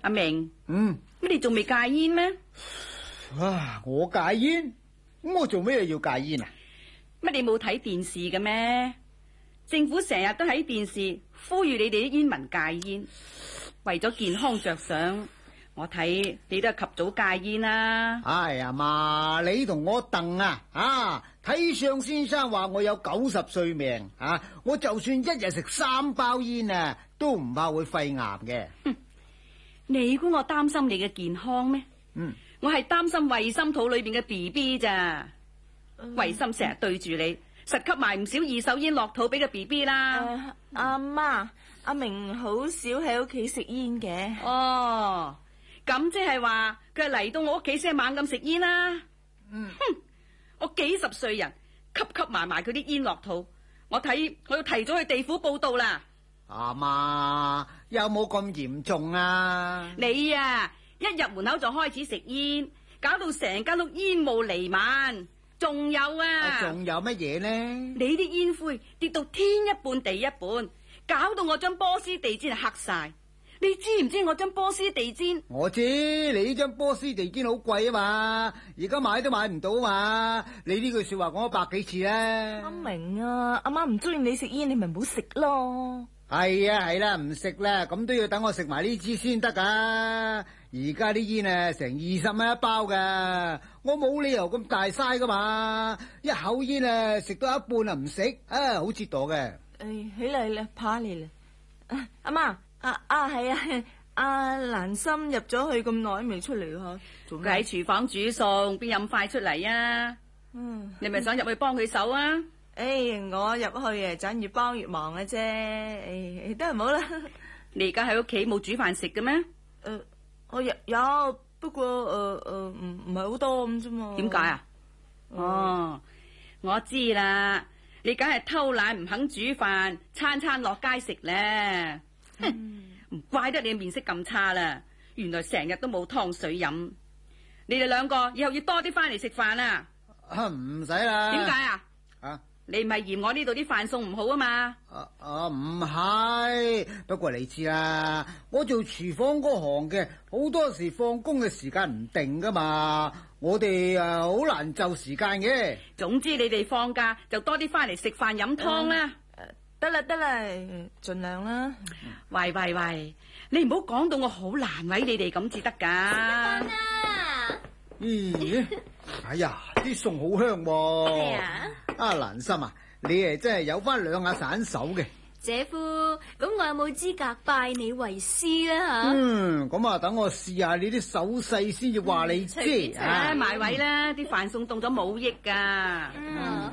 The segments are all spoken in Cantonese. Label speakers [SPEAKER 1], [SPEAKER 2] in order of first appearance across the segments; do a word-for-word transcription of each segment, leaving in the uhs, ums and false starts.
[SPEAKER 1] 阿明，
[SPEAKER 2] 嗯，
[SPEAKER 1] 乜你仲未戒煙咩？
[SPEAKER 2] 啊，我戒煙，咁我做咩要戒煙啊？
[SPEAKER 1] 乜你冇睇電視嘅咩？政府成日都喺電視呼籲你哋啲煙民戒煙，為咗健康着想，我睇你都係及早戒煙啦。
[SPEAKER 2] 哎呀媽，你同我鄧啊，啊，睇相先生話我有九十歲命啊，我就算一日食三包煙啊，都唔怕會肺癌嘅。
[SPEAKER 1] 你估我擔心你嘅健康咩？
[SPEAKER 2] 嗯，
[SPEAKER 1] 我係擔心衛心肚裏邊嘅 B B 咋。衛心成日對住你，實吸埋唔少二手煙落肚俾個 B B 啦。
[SPEAKER 3] 阿媽，阿明好少喺屋企食煙嘅。
[SPEAKER 1] 哦，咁即係話佢係嚟到我屋企先猛咁食煙啦。
[SPEAKER 2] 嗯，
[SPEAKER 1] 哼，我幾十歲人吸吸埋埋佢啲煙落肚，我睇我要提早去地府報到啦。
[SPEAKER 2] 阿媽有冇咁嚴重啊？
[SPEAKER 1] 你啊，一入門口就開始食煙，搞到成間屋煙霧彌漫。仲有啊，
[SPEAKER 2] 仲有乜嘢呢？
[SPEAKER 1] 你啲煙灰跌到天一半地一半，搞到我張波斯地氈係黑晒。你知唔知我張波斯地氈？
[SPEAKER 2] 我知，你呢張波斯地氈好貴啊嘛，而家買都買唔到啊嘛。你呢句說話講咗百幾次啦。
[SPEAKER 3] 阿明啊，阿媽唔中意你食煙，你咪唔好食咯。
[SPEAKER 2] 係啊係啦，唔食啦，咁都要等我食埋呢支先得噶。而家啲煙啊，成二十蚊一包噶，我冇理由咁大嘥噶嘛。一口煙啊，食到一半啊唔食，啊好折墮嘅。
[SPEAKER 3] 誒，起嚟啦，怕你啦。阿媽，啊啊係啊，阿蘭心入咗去咁耐未出嚟吓，
[SPEAKER 1] 佢喺廚房煮餸，邊咁快出嚟啊？
[SPEAKER 3] 嗯，
[SPEAKER 1] 你咪想入去幫佢手啊？
[SPEAKER 3] 誒，我入去啊，盞越幫越忙嘅啫。誒，都係唔好啦。
[SPEAKER 1] 你而家喺屋企冇煮飯食嘅咩？
[SPEAKER 3] 誒，我有有，不過誒誒唔唔係好多咁啫嘛。
[SPEAKER 1] 點解啊？哦，我知啦，你梗係偷懶唔肯煮飯，餐餐落街食咧。哼，唔怪得你面色咁差啦，原來成日都冇湯水飲。你哋兩個以後要多啲翻嚟食飯啊！
[SPEAKER 2] 唔使啦。
[SPEAKER 1] 點解啊？
[SPEAKER 2] 啊？
[SPEAKER 1] 你唔係嫌我呢度啲飯餸唔好啊嘛？
[SPEAKER 2] 啊啊唔係，不過你知啦，我做廚房嗰行嘅，好多時放工嘅時間唔定噶嘛，我哋啊好難就時間嘅。
[SPEAKER 1] 總之你哋放假就多啲翻嚟食飯飲湯啦。
[SPEAKER 3] 得啦得啦，盡量啦。
[SPEAKER 1] 喂喂喂，你唔好講到我好難為你哋咁至得噶。
[SPEAKER 4] 啊！
[SPEAKER 2] 咦？哎呀，啲餸好香喎。
[SPEAKER 4] 係啊。
[SPEAKER 2] 啊，蘭心啊，你誒真係有翻兩下散手嘅。
[SPEAKER 4] 姐夫，咁我有冇資格拜你為師啦吓？
[SPEAKER 2] 嗯，咁啊，等我試下你啲手勢先至話你知。
[SPEAKER 1] 啊，埋位啦，啲飯餸凍咗冇益噶。
[SPEAKER 4] 嗯，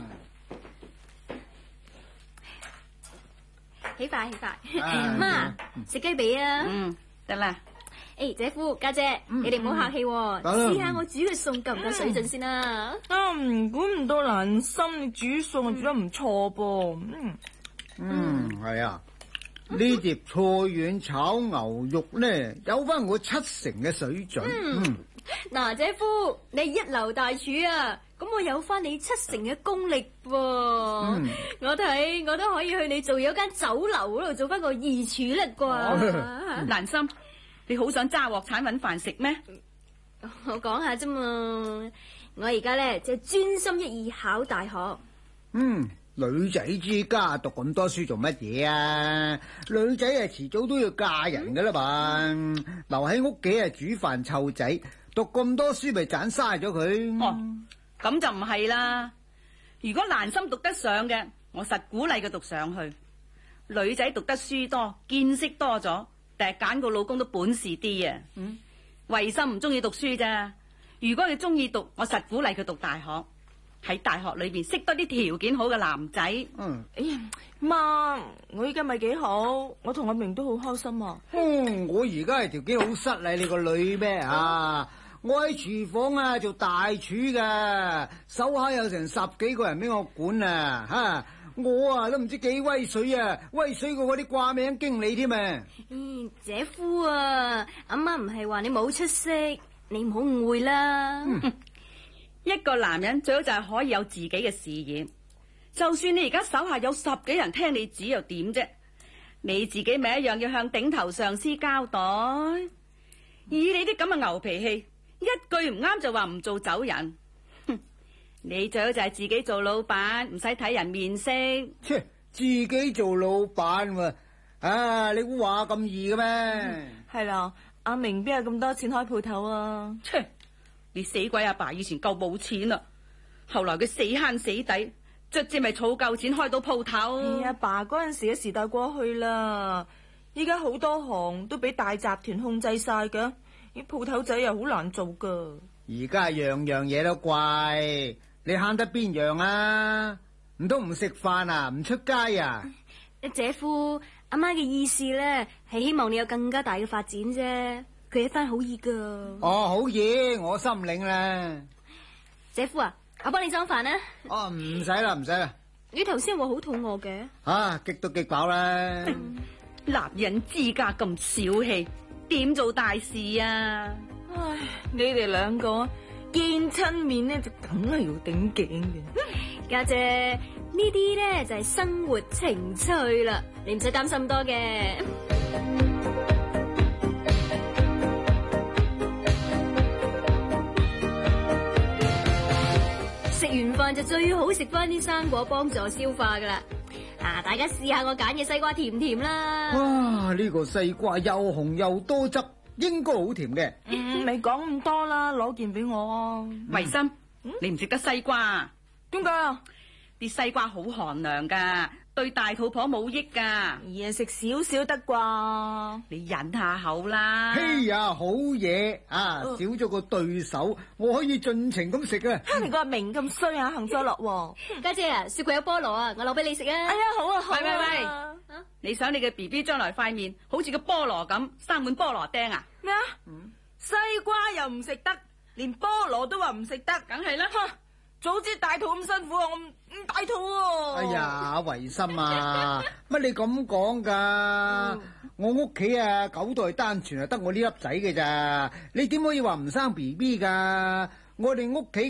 [SPEAKER 4] 起筷起筷，媽食雞髀啊！
[SPEAKER 1] 嗯，得啦。
[SPEAKER 4] 誒，姐夫家姐，你哋唔好客氣，試下我煮嘅餸夠唔夠水準先啦。
[SPEAKER 3] 啊，唔估唔到蘭心你煮餸煮得唔錯噃。嗯
[SPEAKER 2] 嗯，係啊，呢碟菜遠炒牛肉呢，有翻我七成嘅水準。嗯，
[SPEAKER 4] 嗱，姐夫你一流大廚啊，咁我有翻你七成嘅功力噃。我睇我都可以去你做有間酒樓嗰度做翻個二廚啦啩。蘭心。你好想揸鑊鏟搵飯食咩？ 我講下啫嘛，我而家咧就專心一意考大學。
[SPEAKER 2] 嗯，女仔之家讀咁多書做乜嘢啊？女仔啊，遲早都要嫁人噶啦嘛，留喺屋企啊煮飯湊仔，讀咁多書咪盞嘥咗佢。
[SPEAKER 1] 哦，咁就唔係啦。如果蘭心讀得上嘅，我實鼓勵佢讀上去。女仔讀得書多，見識多咗。但係揀個老公都本事啲啊！嗯，衛心唔中意讀書咋？如果佢中意讀，我實鼓勵佢讀大學。喺大學裏邊識多啲條件好嘅男仔。
[SPEAKER 2] 嗯，
[SPEAKER 3] 哎呀，媽，我依家咪幾好，我同阿明都好開心啊。
[SPEAKER 2] 嗯，我而家係條件好失禮你個女咩啊？我喺廚房啊做大廚噶，手下有成十幾個人俾我管啊！吓。我啊都唔知幾威水啊，威水過嗰啲掛名經理添啊！
[SPEAKER 4] 嗯，姐夫啊，阿媽唔係話你冇出息，你唔好誤會啦。
[SPEAKER 1] 嗯、一個男人最好就係可以有自己嘅事業，就算你而家手下有十幾人聽你指又點啫？你自己咪一樣要向頂頭上司交代。 以你啲咁嘅牛脾氣，一句唔啱就話唔做走人。哼，你最好就係自己做老闆，唔使睇人面色。
[SPEAKER 2] 切，自己做老闆喎，啊，你估話咁易嘅咩？
[SPEAKER 3] 係啦，阿明邊有咁多錢開鋪頭啊？
[SPEAKER 1] 切，你死鬼阿爸以前夠冇錢啦，後來佢死慳死抵，卒之咪儲夠錢開到鋪頭。
[SPEAKER 3] 阿爸嗰陣時嘅時代過去啦，依家好多行都俾大集團控制晒嘅，啲鋪頭仔又好難做噶。
[SPEAKER 2] 而家樣樣嘢都貴，你慳得邊樣啊？唔通唔食飯啊？唔出街啊？
[SPEAKER 4] 姐夫，阿媽嘅意思咧係希望你有更加大嘅發展啫，佢係一番好意噶。
[SPEAKER 2] 哦，好嘢，我心領啦。
[SPEAKER 4] 姐夫啊，我幫你裝飯啦。
[SPEAKER 2] 哦，唔使啦，唔使啦。
[SPEAKER 4] 你頭先話好肚餓嘅。
[SPEAKER 2] 啊，激都激飽啦。
[SPEAKER 1] 男人之家咁小氣，點做大事啊？
[SPEAKER 3] 唉，你哋兩個見親面咧就梗係要頂頸嘅。
[SPEAKER 4] 家姐，呢啲咧就係生活情趣啦，你唔使擔心咁多嘅。食完飯就最好食翻啲生果幫助消化噶啦。啊，大家試下我揀嘅西瓜甜唔甜啦。
[SPEAKER 2] 哇，呢個西瓜又紅又多汁，應該好甜嘅。
[SPEAKER 3] 嗯，咪講咁多啦，攞件俾我啊。
[SPEAKER 1] 維心，你唔食得西瓜？
[SPEAKER 3] 點解啊？
[SPEAKER 1] 啲西瓜好寒涼噶，對大肚婆冇益噶。
[SPEAKER 3] 嘢食少少得啩？
[SPEAKER 1] 你忍下口啦。
[SPEAKER 2] 嘿呀，好嘢啊！
[SPEAKER 3] 呃
[SPEAKER 2] 少咗個對手，我可以盡情咁食啊！
[SPEAKER 3] 你個阿明咁衰啊，幸災樂禍。
[SPEAKER 4] 家姐啊，雪櫃有菠蘿啊，我留俾你食啊。
[SPEAKER 3] 哎呀，好啊，好啊。
[SPEAKER 1] 喂喂喂
[SPEAKER 3] 啊
[SPEAKER 1] 你想你嘅 B B 將來塊面好似個菠蘿咁，生滿菠蘿釘啊？
[SPEAKER 3] 咩啊？西瓜又唔食得，連菠蘿都話唔食得，
[SPEAKER 1] 梗係啦。
[SPEAKER 3] 早知大肚咁辛苦啊，我唔唔大肚喎。
[SPEAKER 2] 哎呀，維心啊，乜你咁講噶？我屋企啊，九代單傳啊，得我呢粒仔嘅咋？你點可以話唔生 B B 噶？我哋屋企